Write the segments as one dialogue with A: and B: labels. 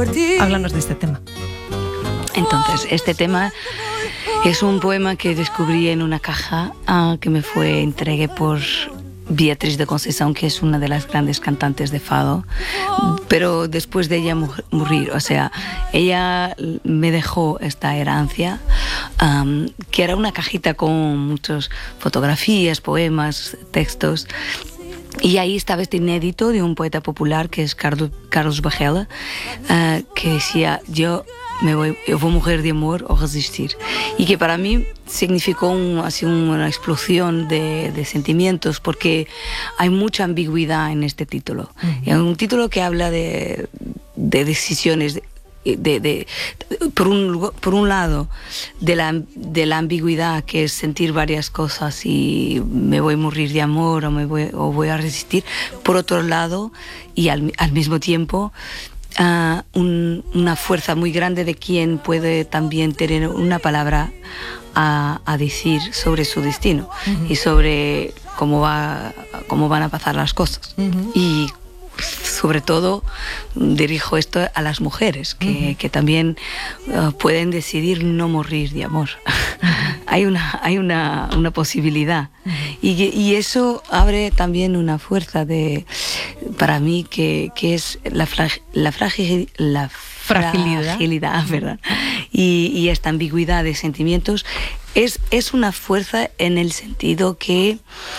A: Háblanos de este tema.
B: Entonces, este tema es un poema que descubrí en una caja que me fue entregue por Beatriz de Conceição, que es una de las grandes cantantes de fado, pero después de ella morir, o sea, ella me dejó esta herencia, que era una cajita con muchas fotografías, poemas, textos. Y ahí estaba este inédito de un poeta popular que es Carlos Bajela, que decía: yo voy a morir de amor o resistir. Y que para mí significó una explosión de sentimientos, porque hay mucha ambigüedad en este título. Es un título que habla de decisiones, por un lado, de la ambigüedad, que es sentir varias cosas y me voy a morir de amor o voy a resistir. Por otro lado, y al mismo tiempo, una fuerza muy grande de quien puede también tener una palabra a decir sobre su destino y sobre cómo van a pasar las cosas. Y sobre todo dirijo esto a las mujeres que también pueden decidir no morir de amor. Hay una posibilidad, y eso abre también una fuerza para mí que es la fragilidad, ¿verdad? Y esta ambigüedad de sentimientos es una fuerza en el sentido que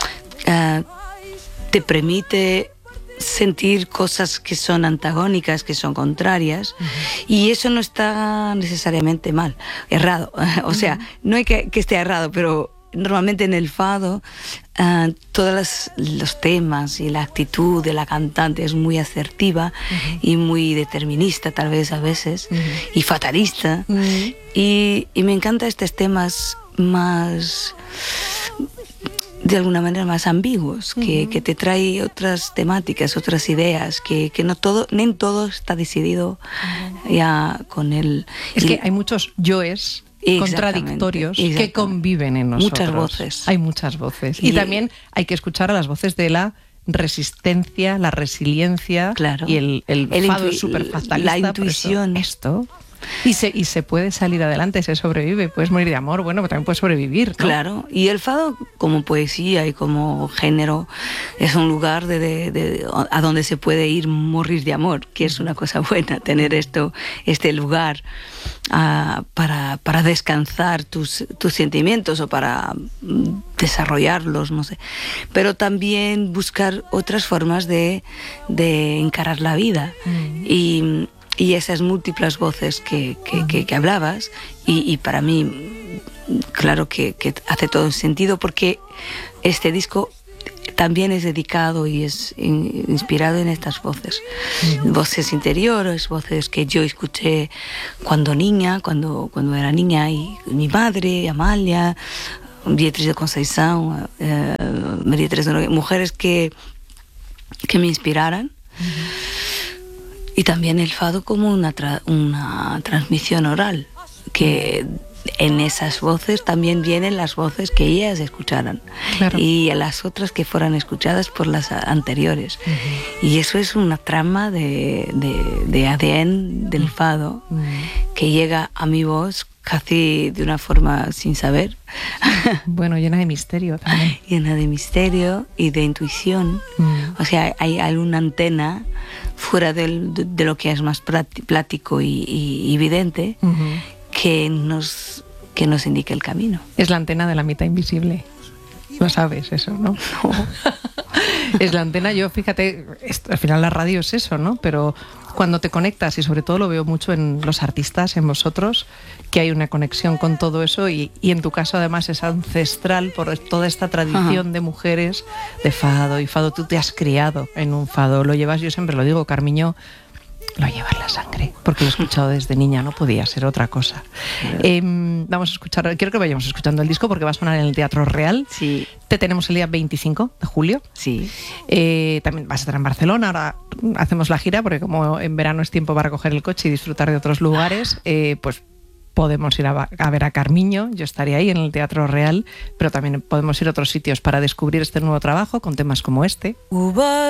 B: te permite sentir cosas que son antagónicas, que son contrarias, y eso no está necesariamente mal, errado. O sea, no hay que esté errado, pero normalmente en el fado todos los temas y la actitud de la cantante es muy asertiva y muy determinista, tal vez a veces, y fatalista. Y me encantan estos temas más, de alguna manera, más ambiguos, que te trae otras temáticas, otras ideas, que no todo está decidido ya con él.
A: Es que hay muchos yoes contradictorios que conviven en nosotros.
B: Muchas voces.
A: Hay muchas voces. Y también hay que escuchar a las voces de la resistencia, la resiliencia,
B: claro.
A: Y el fado es súper fatalista.
B: La intuición.
A: Esto. Y se puede salir adelante, se sobrevive. Puedes morir de amor, bueno, pero también puedes sobrevivir, ¿no?
B: Claro, y el fado como poesía y como género es un lugar a donde se puede ir morir de amor, que es una cosa buena, tener este lugar para descansar tus sentimientos o para desarrollarlos, no sé. Pero también buscar otras formas de encarar la vida. Y esas múltiples voces que hablabas, y para mí, claro que hace todo sentido, porque este disco también es dedicado y es inspirado en estas voces. Voces interiores, voces que yo escuché cuando era niña, y mi madre, Amalia, Beatriz de Conceição, María Teresa, mujeres que me inspiraran. Y también el fado como una transmisión oral, que en esas voces también vienen las voces que ellas escucharan, claro. Y las otras que fueran escuchadas por las anteriores. Y eso es una trama de ADN del fado que llega a mi voz casi de una forma sin saber.
A: Bueno, llena de misterio también.
B: Llena de misterio y de intuición. O sea, hay alguna antena fuera de lo que es más plático y evidente, que nos indica el camino.
A: Es la antena de la mitad invisible. Lo sabes eso, ¿no? No. Es la antena. Yo, fíjate, al final la radio es eso, ¿no? Pero cuando te conectas, y sobre todo lo veo mucho en los artistas, en vosotros, que hay una conexión con todo eso, y en tu caso además es ancestral por toda esta tradición de mujeres de fado y fado. Tú te has criado en un fado, lo llevas, yo siempre lo digo, Carmiño lo lleva en la sangre, porque lo he escuchado desde niña, no podía ser otra cosa. Vamos a escuchar, quiero que vayamos escuchando el disco porque va a sonar en el Teatro Real.
B: Sí.
A: Te tenemos el día 25 de julio.
B: Sí.
A: También vas a estar en Barcelona, ahora hacemos la gira, porque como en verano es tiempo para coger el coche y disfrutar de otros lugares, pues podemos ir a ver a Carmiño, yo estaré ahí en el Teatro Real, pero también podemos ir a otros sitios para descubrir este nuevo trabajo con temas como este.